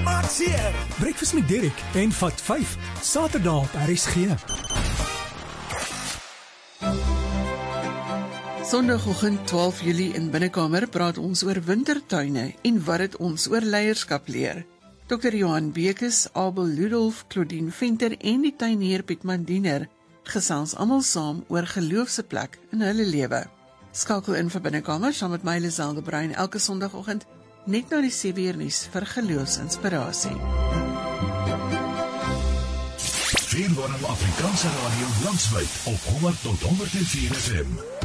maak seer. Breakfast met Derek en Vat 5, Saterdag op RSG. Sondagoggend 12 Julie in Binnekamer praat ons oor wintertuine en wat dit ons oor leierskap leer. Dr. Johan Bekes, Abel Ludolf, Claudine Venter en die tuinier Piet Mandiner gesels almal saam oor geloof se plek in hulle lewe. Skakel in vir Binnekamer saam met my Liselde Brein elke Sondagoggend net na die 7uur nuus vir geloofsinspirasie. Veel warm Afrikaanse radio landwyd op 100 tot 104 FM.